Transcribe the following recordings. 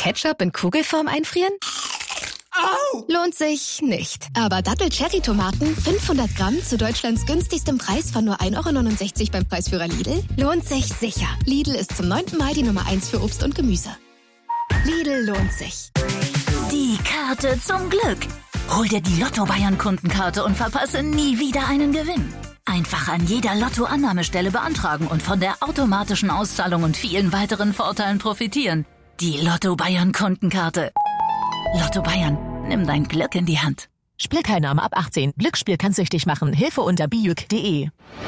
Ketchup in Kugelform einfrieren? Au! Lohnt sich nicht. Aber Dattel-Cherry-Tomaten, 500 Gramm zu Deutschlands günstigstem Preis von nur 1,69 € beim Preisführer Lidl, lohnt sich sicher. Lidl ist zum 9. Mai die Nummer 1 für Obst und Gemüse. Lidl lohnt sich. Die Karte zum Glück. Hol dir die Lotto-Bayern-Kundenkarte und verpasse nie wieder einen Gewinn. Einfach an jeder Lotto-Annahmestelle beantragen und von der automatischen Auszahlung und vielen weiteren Vorteilen profitieren. Die Lotto-Bayern-Kundenkarte. Lotto Bayern, nimm dein Glück in die Hand. Spielteilnahme ab 18. Glücksspiel kann süchtig machen. Hilfe unter bijuk.de.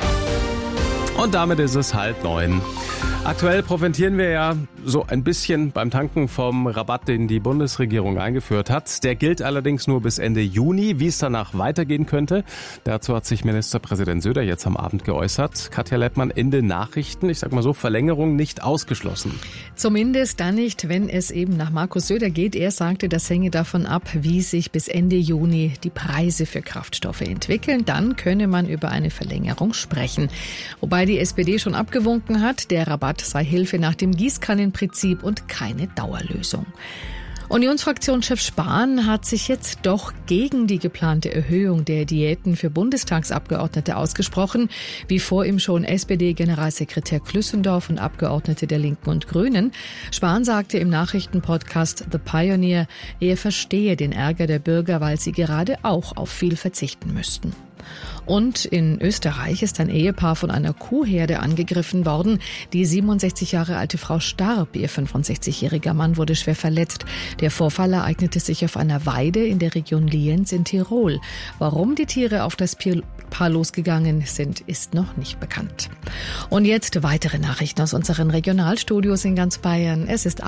Und damit ist es 8:30. Aktuell profitieren wir ja so ein bisschen beim Tanken vom Rabatt, den die Bundesregierung eingeführt hat. Der gilt allerdings nur bis Ende Juni. Wie es danach weitergehen könnte, dazu hat sich Ministerpräsident Söder jetzt am Abend geäußert. Katja Lettmann in den Nachrichten. Ich sag mal so, Verlängerung nicht ausgeschlossen. Zumindest dann nicht, wenn es eben nach Markus Söder geht. Er sagte, das hänge davon ab, wie sich bis Ende Juni die Preise für Kraftstoffe entwickeln. Dann könne man über eine Verlängerung sprechen. Wobei die SPD schon abgewunken hat, der Rabatt sei Hilfe nach dem Gießkannenprinzip und keine Dauerlösung. Unionsfraktionschef Spahn hat sich jetzt doch gegen die geplante Erhöhung der Diäten für Bundestagsabgeordnete ausgesprochen, wie vor ihm schon SPD-Generalsekretär Klüssendorf und Abgeordnete der Linken und Grünen. Spahn sagte im Nachrichtenpodcast The Pioneer, er verstehe den Ärger der Bürger, weil sie gerade auch auf viel verzichten müssten. Und in Österreich ist ein Ehepaar von einer Kuhherde angegriffen worden. Die 67 Jahre alte Frau starb, ihr 65-jähriger Mann wurde schwer verletzt. Der Vorfall ereignete sich auf einer Weide in der Region Lienz in Tirol. Warum die Tiere auf das Paar losgegangen sind, ist noch nicht bekannt. Und jetzt weitere Nachrichten aus unseren Regionalstudios in ganz Bayern. Es ist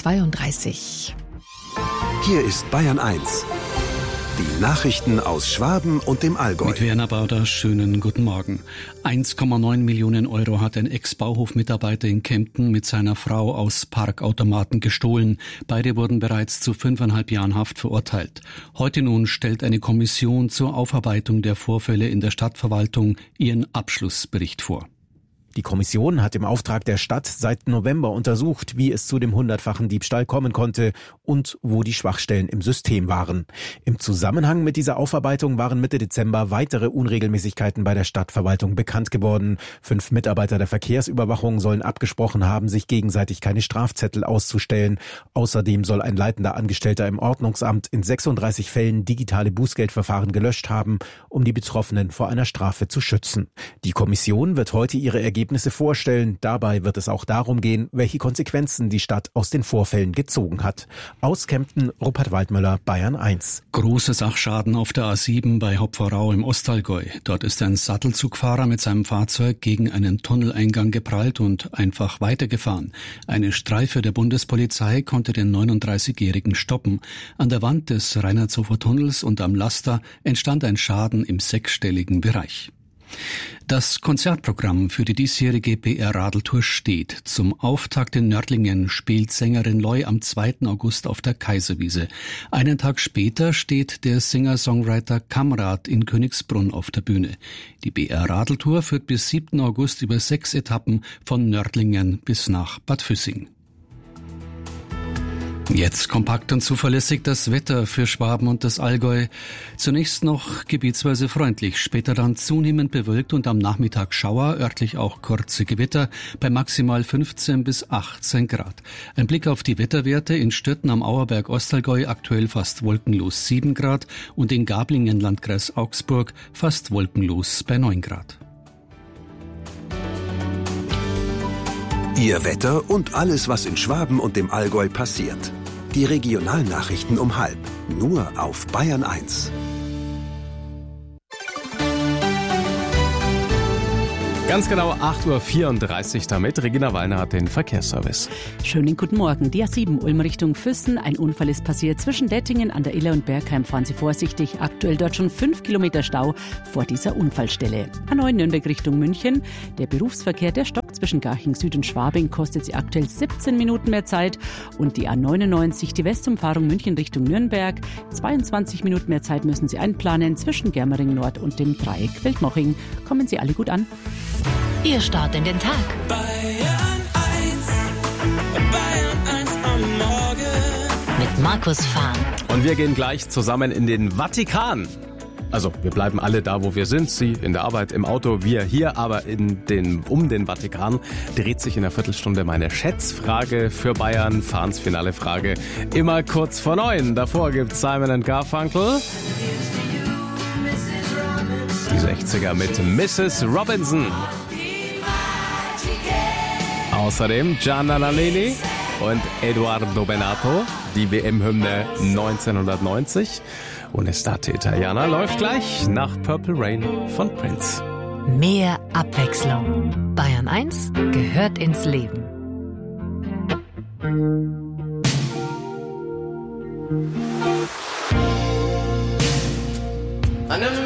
8:32 Uhr. Hier ist Bayern 1. Die Nachrichten aus Schwaben und dem Allgäu. Mit Werner Bauder, schönen guten Morgen. 1,9 Millionen Euro hat ein Ex-Bauhof-Mitarbeiter in Kempten mit seiner Frau aus Parkautomaten gestohlen. Beide wurden bereits zu 5,5 Jahren Haft verurteilt. Heute nun stellt eine Kommission zur Aufarbeitung der Vorfälle in der Stadtverwaltung ihren Abschlussbericht vor. Die Kommission hat im Auftrag der Stadt seit November untersucht, wie es zu dem 100-fachen Diebstahl kommen konnte und wo die Schwachstellen im System waren. Im Zusammenhang mit dieser Aufarbeitung waren Mitte Dezember weitere Unregelmäßigkeiten bei der Stadtverwaltung bekannt geworden. 5 Mitarbeiter der Verkehrsüberwachung sollen abgesprochen haben, sich gegenseitig keine Strafzettel auszustellen. Außerdem soll ein leitender Angestellter im Ordnungsamt in 36 Fällen digitale Bußgeldverfahren gelöscht haben, um die Betroffenen vor einer Strafe zu schützen. Die Kommission wird heute ihre Ergebnisse vorstellen. Dabei wird es auch darum gehen, welche Konsequenzen die Stadt aus den Vorfällen gezogen hat. Aus Kempten, Rupert Waldmüller, Bayern 1. Großer Sachschaden auf der A7 bei Hopferau im Ostallgäu. Dort ist ein Sattelzugfahrer mit seinem Fahrzeug gegen einen Tunneleingang geprallt und einfach weitergefahren. Eine Streife der Bundespolizei konnte den 39-Jährigen stoppen. An der Wand des Reinhardshofer Tunnels und am Laster entstand ein Schaden im 6-stelligen Bereich. Das Konzertprogramm für die diesjährige BR-Radeltour steht. Zum Auftakt in Nördlingen spielt Sängerin Loy am 2. August auf der Kaiserwiese. Einen Tag später steht der Singer-Songwriter Kamrat in Königsbrunn auf der Bühne. Die BR-Radeltour führt bis 7. August über 6 Etappen von Nördlingen bis nach Bad Füssing. Jetzt kompakt und zuverlässig das Wetter für Schwaben und das Allgäu. Zunächst noch gebietsweise freundlich, später dann zunehmend bewölkt und am Nachmittag Schauer, örtlich auch kurze Gewitter, bei maximal 15 bis 18 Grad. Ein Blick auf die Wetterwerte: in Stürten am Auerberg Ostallgäu aktuell fast wolkenlos 7 Grad und in Gablingen, Landkreis Augsburg, fast wolkenlos bei 9 Grad. Ihr Wetter und alles, was in Schwaben und dem Allgäu passiert. Die Regionalnachrichten um 12:30, nur auf Bayern 1. Ganz genau 8:34 Uhr damit. Regina Wallner hat den Verkehrsservice. Schönen guten Morgen. Die A7 Ulm Richtung Füssen. Ein Unfall ist passiert zwischen Dettingen an der Iller und Bergheim. Fahren Sie vorsichtig. Aktuell dort schon 5 Kilometer Stau vor dieser Unfallstelle. A9 Nürnberg Richtung München. Der Berufsverkehr, der stockt zwischen Garching Süd und Schwabing, kostet Sie aktuell 17 Minuten mehr Zeit. Und die A99, die Westumfahrung München Richtung Nürnberg. 22 Minuten mehr Zeit müssen Sie einplanen zwischen Germering Nord und dem Dreieck Feldmoching. Kommen Sie alle gut an. Ihr Start in den Tag. Bayern 1 am Morgen. Markus Fahn. Und wir gehen gleich zusammen in den Vatikan. Also wir bleiben alle da, wo wir sind. Sie in der Arbeit, im Auto, wir hier. Aber um den Vatikan dreht sich in einer Viertelstunde meine Schätzfrage für Bayern. Fahns finale Frage immer kurz vor 9. Davor gibt's Simon & Garfunkel. Die 60er mit Mrs. Robinson. Außerdem Gianna Nannini und Edoardo Bennato. Die WM-Hymne 1990. Un'estate Italiana läuft gleich nach Purple Rain von Prince. Mehr Abwechslung. Bayern 1 gehört ins Leben.